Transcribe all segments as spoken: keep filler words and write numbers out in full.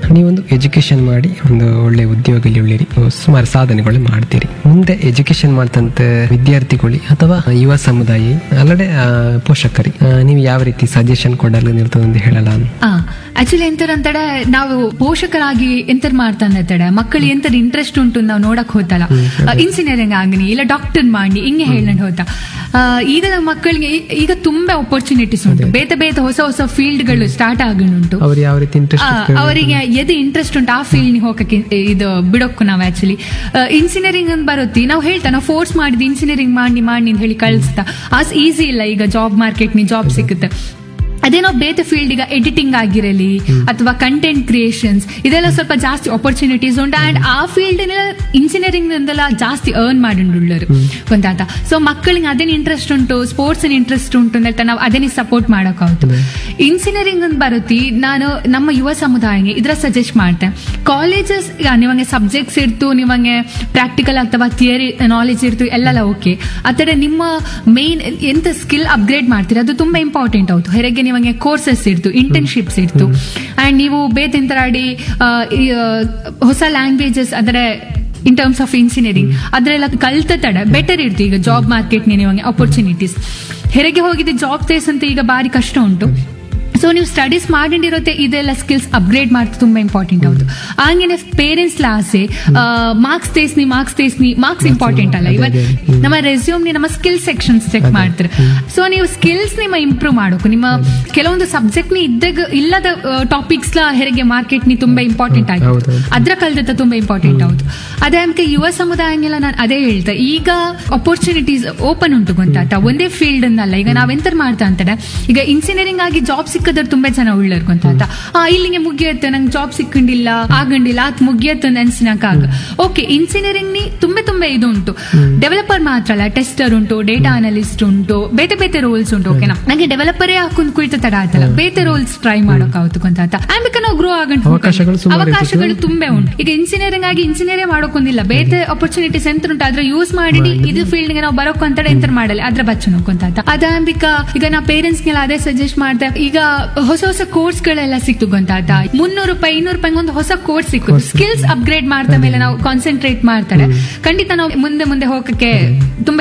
ನೀವೊಂದು ಎಜುಕೇಶನ್ ಮಾಡಿ ಒಂದು ಒಳ್ಳೆ ಉದ್ಯೋಗದಲ್ಲಿ ಉಳಿರಿ, ಸುಮಾರು ಸಾಧನೆಗಳು ಮಾಡ್ತೀರಿ. ಮುಂದೆ ಎಜುಕೇಶನ್ ಮಾಡ್ತಂತ ವಿದ್ಯಾರ್ಥಿಗಳು ಅಥವಾ ಯುವ ಸಮುದಾಯ ಅಲ್ಲದೆ ಪೋಷಕರಿ ನೀವು ಯಾವ ರೀತಿ ಸಜೆಷನ್ ಕೊಡಲು ನಿರ್ತದೆ ಹೇಳಲ್ಲ? ಆಕ್ಚುಲಿ ಎಂತರ ಅಂತಡೆ ನಾವು ಪೋಷಕರಾಗಿ ಎಂತರ ಮಾಡ್ತಾನೆ ಮಕ್ಕಳಿಗೆ ಎಂತ ಇಂಟ್ರೆಸ್ಟ್ ಉಂಟು ನಾವು ನೋಡಕ್ ಹೋತಲ್ಲ, ಇಂಜಿನಿಯರಿಂಗ್ ಆಗನಿ ಇಲ್ಲ ಡಾಕ್ಟರ್ ಮಾಡಿ ಹಿಂಗೆ ಹೇಳಂಡ್ ಹೋತ. ಈಗ ನಮ್ಮ ಮಕ್ಕಳಿಗೆ ಈಗ ತುಂಬಾ ಅಪರ್ಚುನಿಟೀಸ್ ಉಂಟು, ಬೇತೆ ಬೇತೆ ಹೊಸ ಹೊಸ ಫೀಲ್ಡ್ ಗಳು ಸ್ಟಾರ್ಟ್ ಆಗನುಂಟು. ಅವರಿಗೆ ಎದು ಇಂಟ್ರೆಸ್ಟ್ ಉಂಟು ಆ ಫೀಲ್ಡ್ ಹೋಗಕ್ಕೆ ಇದು ಬಿಡೋಕು ನಾವು ಆಕ್ಚುಲಿ ಇಂಜಿನಿಯರಿಂಗ್ ಅಂತ ಬರುತ್ತೆ ನಾವು ಹೇಳ್ತಾ ನಾವು ಫೋರ್ಸ್ ಮಾಡಿದ್ ಇಂಜಿನಿಯರಿಂಗ್ ಮಾಡಿ ಮಾಡಿ ಅಂತ ಹೇಳಿ ಕಳಿಸ್ತಾ ಅಸ್ ಈಸಿ ಇಲ್ಲ. ಈಗ ಜಾಬ್ ಮಾರ್ಕೆಟ್ ನಿ ಜಾಬ್ ಸಿಗುತ್ತೆ. ಅದೇ ನಾವು ಬೇರೆ ಫೀಲ್ಡ್ ಈಗ ಎಡಿಟಿಂಗ್ ಆಗಿರಲಿ ಅಥವಾ ಕಂಟೆಂಟ್ ಕ್ರಿಯೇಷನ್ಸ್ ಇದೆಲ್ಲ ಸ್ವಲ್ಪ ಜಾಸ್ತಿ ಅಪರ್ಚುನಿಟೀಸ್ ಉಂಟು. ಅಂಡ್ ಆ ಫೀಲ್ಡ್ ಇಂಜಿನಿಯರಿಂಗ್ ಅಂದೆಲ್ಲ ಜಾಸ್ತಿ ಅರ್ನ್ ಮಾಡಿಳ್ಳರು ಗೊತ್ತಾತ. ಸೊ ಮಕ್ಕಳಿಗೆ ಅದೇನು ಇಂಟ್ರೆಸ್ಟ್ ಉಂಟು, ಸ್ಪೋರ್ಟ್ಸ್ ಇಂಟ್ರೆಸ್ಟ್ ಉಂಟು ಅಂತ ನಾವು ಅದೇನೇ ಸಪೋರ್ಟ್ ಮಾಡೋಕ್ಕಾಗುತ್ತೆ. ಇಂಜಿನಿಯರಿಂಗ್ ಅಂತ ಬರುತ್ತೆ ನಾನು ನಮ್ಮ ಯುವ ಸಮುದಾಯಕ್ಕೆ ಇದ್ರ ಸಜೆಸ್ಟ್ ಮಾಡ್ತೇನೆ. ಕಾಲೇಜಸ್ ನಿಮಗೆ ಸಬ್ಜೆಕ್ಟ್ಸ್ ಇರ್ತು, ನಿಮಗೆ ಪ್ರಾಕ್ಟಿಕಲ್ ಅಥವಾ ಥಿಯರಿ ನಾಲೆಜ್ ಇರ್ತು ಎಲ್ಲೆಲ್ಲ ಓಕೆ. ಆದರೆ ನಿಮ್ಮ ಮೇನ್ ಎಂತ ಸ್ಕಿಲ್ ಅಪ್ಗ್ರೇಡ್ ಮಾಡ್ತೀರಿ ಅದು ತುಂಬಾ ಇಂಪಾರ್ಟೆಂಟ್ ಆಯ್ತು. ಹೊರಗೆ ನಿಮಗೆ ಕೋರ್ಸಸ್ ಇರ್ತು, ಇಂಟರ್ನ್ಶಿಪ್ಸ್ ಇರ್ತು, ಅಂಡ್ ನೀವು ಬೇತೆಂತರಾಡಿ ಹೊಸ ಲ್ಯಾಂಗ್ವೇಜಸ್ ಅಂದ್ರೆ ಇನ್ ಟರ್ಮ್ಸ್ ಆಫ್ ಇಂಜಿನಿಯರಿಂಗ್ ಅದ್ರೆಲ್ಲ ಕಲ್ತ ತಡ ಬೆಟರ್ ಇರ್ತು. ಈಗ ಜಾಬ್ ಮಾರ್ಕೆಟ್ ನಿಮಗೆ ಅಪರ್ಚುನಿಟೀಸ್ ಹೊರಗೆ ಹೋಗಿದ್ದೆ ಜಾಬ್ ತೇಸ್ ಅಂತ ಈಗ ಬಾರಿ ಕಷ್ಟ ಉಂಟು. ಸೊ ನೀವು ಸ್ಟಡೀಸ್ ಮಾಡಿರುತ್ತೆ ಇದೆಲ್ಲ ಸ್ಕಿಲ್ಸ್ ಅಪ್ಗ್ರೇಡ್ ಮಾಡ್ತಾ ತುಂಬಾ ಇಂಪಾರ್ಟೆಂಟ್ ಹೌದು. ಹಂಗೇನೆ parents ಲಾಸೆ marks ತೇಸ್ನಿ marks ತೇಸ್ನಿ marks important ಅಲ್ಲ. ಇವತ್ತು ನಮ್ಮ ರೆಸ್ಯೂಮ್ ನಮ್ಮ ಸ್ಕಿಲ್ ಸೆಕ್ಷನ್ಸ್ ಚೆಕ್ ಮಾಡ್ತಾರೆ. ಸೊ ನೀವು ಸ್ಕಿಲ್ಸ್ ನಿಮ್ಮ ಇಂಪ್ರೂವ್ ಮಾಡೋಕು ನಿಮ್ಮ ಕೆಲವೊಂದು ಸಬ್ಜೆಕ್ಟ್ ನಿ ಇದ್ದಾಗ ಇಲ್ಲದ ಟಾಪಿಕ್ಸ್ ಲ ಹೆರಿಗೆ ಮಾರ್ಕೆಟ್ ನಿ ತುಂಬಾ ಇಂಪಾರ್ಟೆಂಟ್ ಆಗಿದೆ, ಅದ್ರ ಕಲ್ತ ತುಂಬಾ ಇಂಪಾರ್ಟೆಂಟ್ ಹೌದು. ಅದೇ ನಮ್ಗೆ ಯುವ ಸಮುದಾಯನೆಲ್ಲ ನಾನು ಅದೇ ಹೇಳ್ತಾ ಈಗ ಅಪರ್ಚುನಿಟೀಸ್ ಓಪನ್ ಉಂಟು ಗೊತ್ತಾತ. ಒಂದೇ ಫೀಲ್ಡ್ ಅನ್ನಲ್ಲ. ಈಗ ನಾವೆಂತ ಮಾಡ್ತಾ ಅಂತಾರೆ ಈಗ ಇಂಜಿನಿಯರಿಂಗ್ ಆಗಿ ಜಾಬ್ ಸಿಕ್ಕ ತುಂಬಾ ಜನ ಉಳ್ಳರ್ಕು ಅಂತ ಆ ಇಲ್ಲಿಗೆ ಮುಗಿಯತ್ತೆ ನಂಗೆ ಜಾಬ್ ಸಿಕ್ಕಂಡಿಲ್ಲ ಆಗಂಡಿಲ್ಲ ಅತ್ ಮುಗಿಯತ್ತೆ ನೆನ್ಸಿನಕಾಗ ಓಕೆ. ಇಂಜಿನಿಯರಿಂಗ್ ನಿ ತುಂಬಾ ತುಂಬಾ ಇದು ಉಂಟು. ಡೆವಲಪರ್ ಮಾತ್ರ ಅಲ್ಲ, ಟೆಸ್ಟರ್ ಉಂಟು, ಡೇಟಾ ಅನಲಿಸ್ಟ್ ಉಂಟು, ಬೇತೆ ಬೇತೆ ರೋಲ್ಸ್ ಉಂಟು. ಓಕೆನಾ ನಂಗೆ ಡೆವಲಪರೇ ಹಾಕೊಂಡ್ ಕುಳಿತ ತಡ ಆಯ್ತಲ್ಲ, ಬೇತೆ ರೋಲ್ಸ್ ಟ್ರೈ ಮಾಡೋಕಾಗುತ್ತೆ ಅಂತ ಆಮೇಲೆ ನಾವು ಗ್ರೋ ಆಗಂಡ್ ಅವಕಾಶಗಳು ತುಂಬಾ ಉಂಟು. ಈಗ ಇಂಜಿನಿಯರಿಂಗ್ ಆಗಿ ಇಂಜಿನಿಯರೇ ಮಾಡೋಕೊಂದಿಲ್ಲ, ಬೇತೆ ಅಪರ್ಚುನಿಟೀಸ್ ಎಂತ ಉಂಟು ಅದ್ರ ಯೂಸ್ ಮಾಡಿ ಇದು ಫೀಲ್ಡ್ ಗೆ ನಾವು ಬರೋಕ್ ಅಂತ ಎಂತ ಮಾಡಲ್ಲ ಅದ್ರ ಬಚ್ಚನೋಕು ಅಂತ. ಅದಾಂಬಿಕ ಈಗ ನಾ ಪೇರೆಂಟ್ಸ್ ಗೆಲ್ಲ ಅದೇ ಸಜೆಸ್ಟ್ ಮಾಡ್ತಾ ಈಗ ಹೊಸ ಹೊಸ ಕೋರ್ಸ್ ಗಳೆಲ್ಲ ಸಿಕ್ತು ಗೊತ್ತಾತ. ಮುನ್ನೂರು ರೂಪಾಯಿ ಇನ್ನೂರು ರೂಪಾಯಿ ಒಂದು ಹೊಸ ಕೋರ್ಸ್ ಸಿಕ್ಕು. ಸ್ಕಿಲ್ಸ್ ಅಪ್ಗ್ರೇಡ್ ಮಾಡ್ತಾ ಮೇಲೆ ನಾವು ಕಾನ್ಸಂಟ್ರೇಟ್ ಮಾಡ್ತಾರೆ ಖಂಡಿತ ನಾವು ಮುಂದೆ ಮುಂದೆ ಹೋಗಕ್ಕೆ ತುಂಬಾ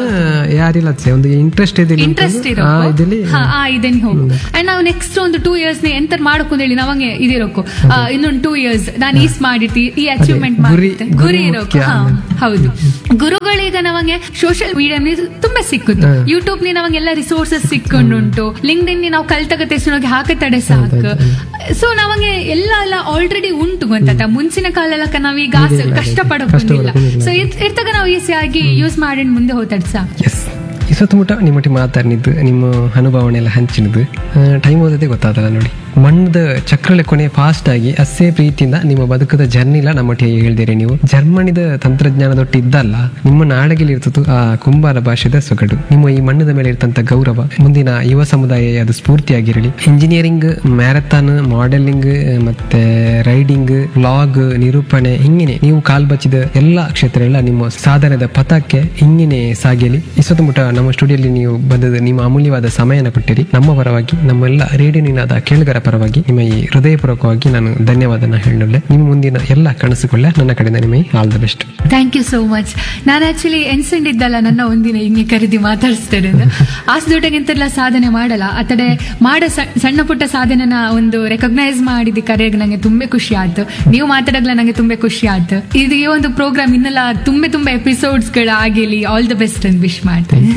ಇಂಟ್ರೆಸ್ಟ್ ಇರೋ ಇದನ್ನ ಹೋಗು. ಅಂಡ್ ನಾವು ನೆಕ್ಸ್ಟ್ ಒಂದು ಟೂ ಇಯರ್ಸ್ ಎಂತ ಮಾಡಕ್ ಹೇಳಿ ನಾವಂಗೆ ಇದಿರೋಕು ಇನ್ನೊಂದು ಟೂ ಇಯರ್ಸ್ ನಾನು ಈಸ್ ಮಾಡಿರ್ತಿ ಈ ಅಚೀವ್ಮೆಂಟ್ ಮಾಡಿರ್ತೆ ಗುರಿ ಇರೋಕು. ಹೌದು, ಗುರುಗಳೀಗ ನಮಗೆ ಸೋಷಿಯಲ್ ಮೀಡಿಯಾ ತುಂಬಾ ಸಿಕ್ಕುದು. ಯೂಟ್ಯೂಬ್ ನಿ ನಮಗೆಲ್ಲ ರಿಸೋರ್ಸಸ್ ಸಿಕ್ಕೊಂಡುಂಟು. ಲಿಂಕ್ಡ್ ಇನ್ ನಾವು ಕಲ್ತಗತ್ತೆ ಹಾಕತಡೆ ಸಾಕು. ಸೊ ನಮಗೆ ಎಲ್ಲ ಎಲ್ಲ ಆಲ್ರೆಡಿ ಉಂಟು ಗೊತ್ತಾತ. ಮುಂಚಿನ ಕಾಲಕ್ಕ ನಾವೀಗ ಕಷ್ಟ ಪಡೋದಿಲ್ಲ. ಸೊ ಇರ್ತಾಗ ನಾವು ಈಸಿಯಾಗಿ ಯೂಸ್ ಮಾಡಿ ಮುಂದೆ ಹೋತಾಡ ಸಾಕು. ಈ ಸುತ್ತಮುಟ್ಟ ನಿಮ್ಮೊಟ್ಟಿಗೆ ಮಾತಾಡಿದ್ದು ನಿಮ್ಮ ಅನುಭವನೆ ಎಲ್ಲ ಹಂಚಿನದು ಟೈಮ್ ಓದೋದೇ ಗೊತ್ತಾದಲ್ಲ ನೋಡಿ. ಮಣ್ಣದ ಚಕ್ರಳೆ ಕೊನೆ ಫಾಸ್ಟ್ ಆಗಿ ಅಷ್ಟೇ ಪ್ರೀತಿಯಿಂದ ನಿಮ್ಮ ಬದುಕದ ಜರ್ನಿಲ್ಲ ನಮ್ಮೊಟ್ಟಿಗೆ ಹೇಳ್ದಿರಿ ನೀವು. ಜರ್ಮನಿದ ತಂತ್ರಜ್ಞಾನದೊಟ್ಟು ಇದ್ದಲ್ಲ ನಿಮ್ಮ ನಾಡಗಿಲಿ ಇರ್ತದ್ದು ಆ ಕುಂಬಾರ ಭಾಷೆದ ಸೊಗಡು. ನಿಮ್ಮ ಈ ಮಣ್ಣದ ಮೇಲೆ ಇರ್ತಂತ ಗೌರವ ಮುಂದಿನ ಯುವ ಸಮುದಾಯ ಅದು ಸ್ಫೂರ್ತಿಯಾಗಿರಲಿ. ಇಂಜಿನಿಯರಿಂಗ್, ಮ್ಯಾರಥಾನ್, ಮಾಡೆಲಿಂಗ್ ಮತ್ತೆ ರೈಡಿಂಗ್, ವ್ಲಾಗ್, ನಿರೂಪಣೆ ಹಿಂಗೇನೆ ನೀವು ಕಾಲ್ ಬಚ್ಚಿದ ಎಲ್ಲಾ ಕ್ಷೇತ್ರ ಎಲ್ಲ ನಿಮ್ಮ ಸಾಧನೆದ ಪಥಕ್ಕೆ ಹಿಂಗೇನೆ ಸಾಗಿಯಲಿ. ಈ ಸುತ್ತಮುಟ್ಟ ನಮ್ಮ ಸ್ಟುಡಿಯೋಲಿ ನೀವು ಬಂದದ ನಿಮ್ಮ ಅಮೂಲ್ಯವಾದ ಸಮಯನ ಕೊಟ್ಟಿರಿ. ನಮ್ಮ ಪರವಾಗಿ ನಮ್ಮೆಲ್ಲ ರೇಡಿಯೋ ನಿನಾದ ಕೇಳುಗರ ಪರವಾಗಿ ನಿಮ್ಮ ಈ ಹೃದಯಪೂರ್ವಕವಾಗಿ ನಾನು ಧನ್ಯವಾದನ ಹೇಳಲೆ. ನಿಮ್ಮ ಮುಂದಿನ ಎಲ್ಲ ಕನಸುಗಳ ನನ್ನ ಕಡೆಯಿಂದ ನಿಮಗೆ all the best. Thank you so much. ನಾನು ಆಕ್ಚುಲಿ ಎನ್ಸಂಡಿದ್ದಲ್ಲ ನನ್ನ ಒಂದಿನ ಹಿಂಗೆ ಕರೆದಿ ಮಾತಾಡಿಸ್ತೇನೆ. ಆಸ್ದೊಟ್ಟಿಗೆಂತೆಲ್ಲ ಸಾಧನೆ ಮಾಡಲ್ಲ ಅತಡೆ ಮಾಡ ಸಣ್ಣ ಪುಟ್ಟ ಸಾಧನೆನ ಒಂದು ರೆಕಗ್ನೈಸ್ ಮಾಡಿದ ಕರೆಯಾಗ ನಂಗೆ ತುಂಬಾ ಖುಷಿ ಆಯ್ತು. ನೀವು ಮಾತಾಡೋದ್ಲ ನಂಗೆ ತುಂಬಾ ಖುಷಿ ಆಯ್ತು. ಇದು ಈ ಒಂದು ಪ್ರೋಗ್ರಾಮ್ ಇನ್ನೆಲ್ಲ ತುಂಬಾ ತುಂಬಾ ಎಪಿಸೋಡ್ಸ್ ಗಳು ಆಗಿಲಿ. ಆಲ್ ದ ಬೆಸ್ಟ್ ಅಂತ ವಿಶ್ ಮಾಡ್ತೇನೆ.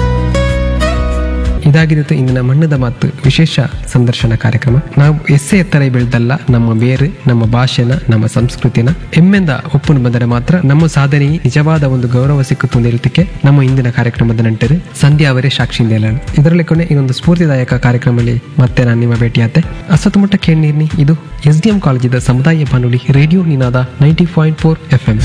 ಇದಾಗಿರುತ್ತೆ ಇಂದಿನ ಮಣ್ಣದ ಮಾತು ವಿಶೇಷ ಸಂದರ್ಶನ ಕಾರ್ಯಕ್ರಮ. ನಾವು ಎಸ್ಸೆ ಎತ್ತರ ಬೆಳೆದಲ್ಲ ನಮ್ಮ ಬೇರೆ ನಮ್ಮ ಭಾಷೆನ ನಮ್ಮ ಸಂಸ್ಕೃತಿನ ಹೆಮ್ಮೆಂದ ಒಪ್ಪನ್ನು ಬಂದರೆ ಮಾತ್ರ ನಮ್ಮ ಸಾಧನೆ ನಿಜವಾದ ಒಂದು ಗೌರವ ಸಿಕ್ಕುತ್ತೆ ಅಂತ ಹೇಳ್ತಿಕ್ಕೆ ನಮ್ಮ ಇಂದಿನ ಕಾರ್ಯಕ್ರಮದ ನಂಟರು ಸಂಧ್ಯಾ ಅವರೇ ಸಾಕ್ಷಿಯಿಂದ ಹೇಳೋಣ. ಇದರಲ್ಲಿ ಕೊನೆ ಇನ್ನೊಂದು ಸ್ಫೂರ್ತಿದಾಯಕ ಕಾರ್ಯಕ್ರಮದಲ್ಲಿ ಮತ್ತೆ ನಾನು ನಿಮ್ಮ ಭೇಟಿಯಾತೆ. ಅಸತುಮುಟ್ಟ ಕೇಳಿರ್ನಿ. ಇದು ಎಸ್ ಡಿ ಎಂ ಕಾಲೇಜಿದ ಸಮುದಾಯ ಬಾನುಲಿ ರೇಡಿಯೋ ನಿನಾದ ninety point four F M.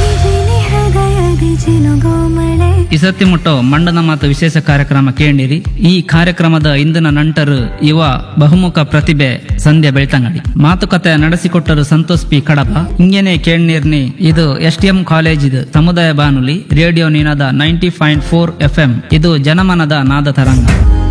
ಇಸತ್ತಿ ಮುಟ್ಟೋ ಮಂಡನ ಮಾತು ವಿಶೇಷ ಕಾರ್ಯಕ್ರಮ ಕೇಳಿರಿ. ಈ ಕಾರ್ಯಕ್ರಮದ ಇಂದಿನ ನಂಟರು ಯುವ ಬಹುಮುಖ ಪ್ರತಿಭೆ ಸಂಧ್ಯಾ ಬೆಳ್ತಂಗಡಿ. ಮಾತುಕತೆ ನಡೆಸಿಕೊಟ್ಟರು ಸಂತೋಷ್ ಪಿ ಕಡಪ. ಹಿಂಗೇನೆ ಕೇಳ್ನೀರ್ನಿ. ಇದು ಎಸ್ ಟಿ ಎಂ ಕಾಲೇಜ್ ಇದು ಸಮುದಾಯ ಬಾನುಲಿ ರೇಡಿಯೋ ನಿನಾದ ninety point four F M. ಇದು ಜನಮನದ ನಾದ ತರಂಗ.